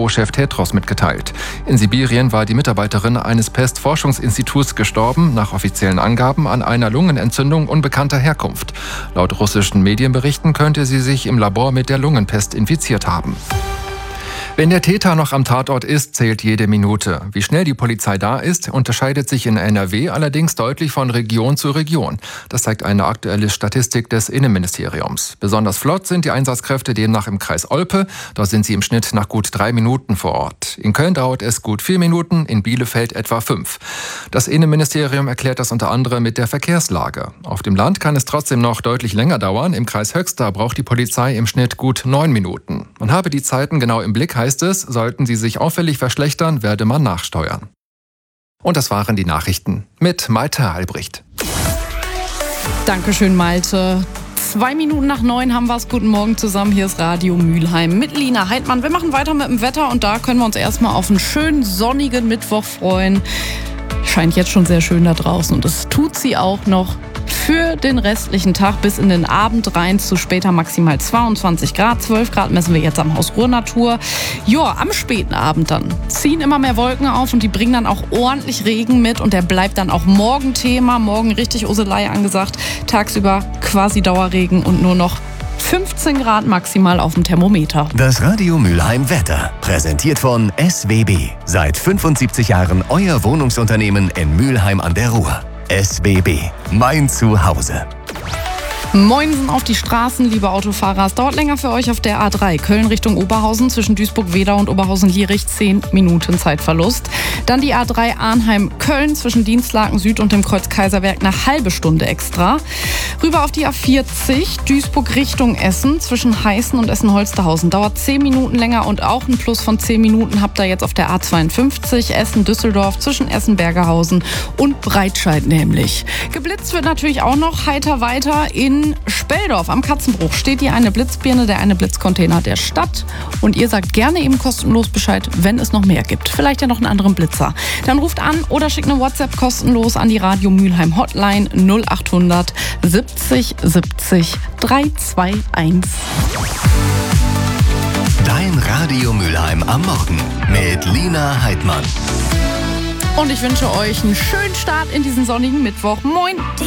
WHO-Chef Tedros mitgeteilt. In Sibirien war die Mitarbeiterin eines Pestforschungsinstituts gestorben, nach offiziellen Angaben an einer Lungenentzündung unbekannter Herkunft. Laut russischen Medienberichten könnte sie sich im Labor mit der Lungenpest infiziert haben. Wenn der Täter noch am Tatort ist, zählt jede Minute. Wie schnell die Polizei da ist, unterscheidet sich in NRW allerdings deutlich von Region zu Region. Das zeigt eine aktuelle Statistik des Innenministeriums. Besonders flott sind die Einsatzkräfte demnach im Kreis Olpe. Dort sind sie im Schnitt nach gut 3 Minuten vor Ort. In Köln dauert es gut 4 Minuten, in Bielefeld etwa 5. Das Innenministerium erklärt das unter anderem mit der Verkehrslage. Auf dem Land kann es trotzdem noch deutlich länger dauern. Im Kreis Höxter braucht die Polizei im Schnitt gut 9 Minuten. Man habe die Zeiten genau im Blick, heißt es, sollten sie sich auffällig verschlechtern, werde man nachsteuern. Und das waren die Nachrichten mit Malte Albrecht. Dankeschön, Malte. 2 Minuten nach 9 haben wir es. Guten Morgen zusammen. Hier ist Radio Mülheim mit Lina Heidmann. Wir machen weiter mit dem Wetter und da können wir uns erstmal auf einen schönen sonnigen Mittwoch freuen. Scheint jetzt schon sehr schön da draußen und es tut sie auch noch für den restlichen Tag bis in den Abend rein, zu später maximal 22 Grad. 12 Grad messen wir jetzt am Haus Ruhr Natur. Ja, am späten Abend dann ziehen immer mehr Wolken auf und die bringen dann auch ordentlich Regen mit und der bleibt dann auch morgen Thema. Morgen richtig Uselei angesagt. Tagsüber quasi Dauerregen und nur noch 15 Grad maximal auf dem Thermometer. Das Radio Mülheim Wetter, präsentiert von SWB. Seit 75 Jahren euer Wohnungsunternehmen in Mülheim an der Ruhr. SWB, mein Zuhause. Moinsen auf die Straßen, liebe Autofahrer. Es dauert länger für euch auf der A3. Köln Richtung Oberhausen zwischen Duisburg-Wedau und Oberhausen-Jierich 10 Minuten Zeitverlust. Dann die A3 Arnheim-Köln zwischen Dienstlaken Süd und dem Kreuz Kaiserwerk eine halbe Stunde extra. Rüber auf die A40 Duisburg Richtung Essen zwischen Heißen und Essen-Holsterhausen. Dauert 10 Minuten länger und auch ein Plus von 10 Minuten habt ihr jetzt auf der A52 Essen-Düsseldorf zwischen Essen-Bergerhausen und Breitscheid nämlich. Geblitzt wird natürlich auch noch heiter weiter. In Speldorf am Katzenbruch steht hier eine Blitzbirne, der eine Blitzcontainer der Stadt. Und ihr sagt gerne eben kostenlos Bescheid, wenn es noch mehr gibt. Vielleicht ja noch einen anderen Blitzer. Dann ruft an oder schickt eine WhatsApp kostenlos an die Radio Mülheim Hotline 0800 70 70 321. Dein Radio Mülheim am Morgen mit Lina Heidmann. Und ich wünsche euch einen schönen Start in diesen sonnigen Mittwoch. Moin!